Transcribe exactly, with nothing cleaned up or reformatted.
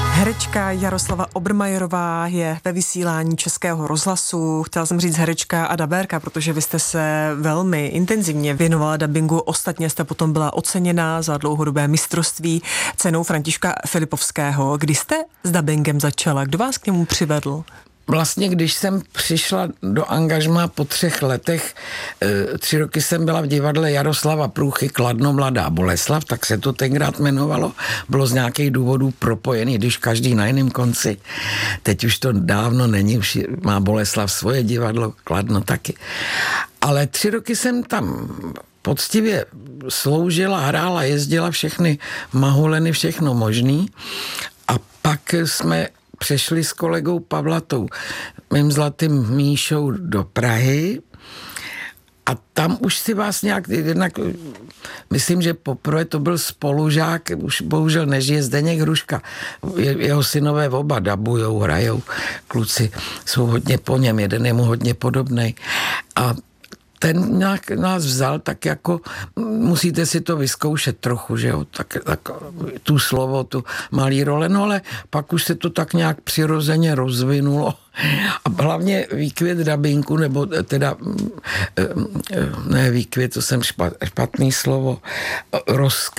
Herečka Jaroslava Obermajerová je ve vysílání Českého rozhlasu. Chtěla jsem říct herečka a dabérka, protože vy jste se velmi intenzivně věnovala dabingu. Ostatně jste potom byla oceněna za dlouhodobé mistrovství cenou Františka Filipovského. Kdy jste s dabingem začala? Kdo vás k němu přivedl? Vlastně, když jsem přišla do angažmá po třech letech, tři roky jsem byla v divadle Jaroslava Průchy Kladno Mladá Boleslav, tak se to tenkrát jmenovalo. Bylo z nějakých důvodů propojený, když každý na jiném konci. Teď už to dávno není, už má Boleslav svoje divadlo, Kladno taky. Ale tři roky jsem tam poctivě sloužila, hrála, jezdila všechny mahuleny, všechno možný. A pak jsme přešli s kolegou Pavlatou, mým zlatým Míšou, do Prahy a tam už si vás nějak, jednak, myslím, že poprvé to byl spolužák, už bohužel nežije, Zdeněk Hruška. Je, jeho synové oba dabujou, hrajou, kluci jsou hodně po něm, jeden je mu hodně podobnej. A ten nějak nás vzal, tak jako musíte si to vyzkoušet trochu, že jo, tak, tak tu slovo, tu malý role, no ale pak už se to tak nějak přirozeně rozvinulo a hlavně výkvět dabinku, nebo teda ne výkvět, to jsem špat, špatný slovo, roz,